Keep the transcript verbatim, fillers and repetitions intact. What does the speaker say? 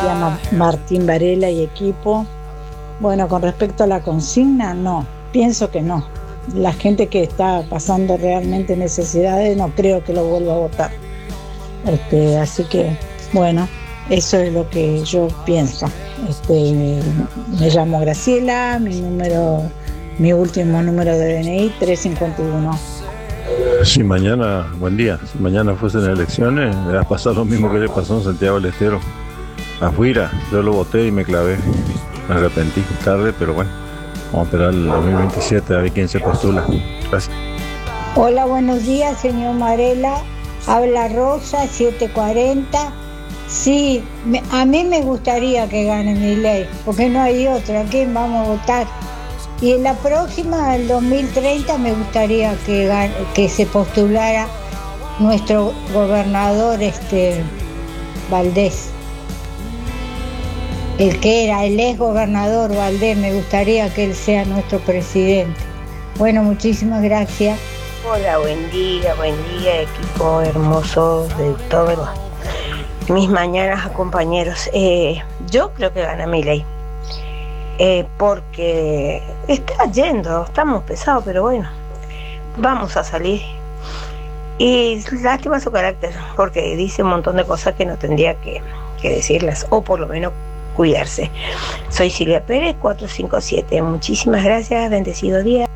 llama Martín Varela y equipo. Bueno, con respecto a la consigna, no, pienso que no. La gente que está pasando realmente necesidades no creo que lo vuelva a votar. Este, así que, bueno, eso es lo que yo pienso. Este, me llamo Graciela, mi número, mi último número de D N I, trescientos cincuenta y uno. Si mañana, buen día, si mañana fuesen elecciones, me va a pasar lo mismo que le pasó en Santiago del Estero. Afuera, yo lo voté y me clavé. Me arrepentí tarde, pero bueno, vamos a esperar el dos mil veintisiete a ver quién se postula. Gracias. Hola, buenos días, señor Varela. Habla Rosa, siete cuarenta. Sí, me, a mí me gustaría que gane Milei, porque no hay otro. ¿A quién vamos a votar? Y en la próxima, el dos mil treinta, me gustaría que, gane, que se postulara nuestro gobernador este Valdés. El que era, el ex gobernador Valdés, me gustaría que él sea nuestro presidente. Bueno, muchísimas gracias. Hola, buen día, buen día, equipo hermoso de todo. Mis mañanas, compañeros. Eh, yo creo que gana Milei. Eh, porque está yendo, estamos pesados, pero bueno, vamos a salir. Y lástima su carácter, porque dice un montón de cosas que no tendría que, que decirlas, o por lo menos cuidarse. Soy Silvia Pérez, cuatrocientos cincuenta y siete. Muchísimas gracias, bendecido día.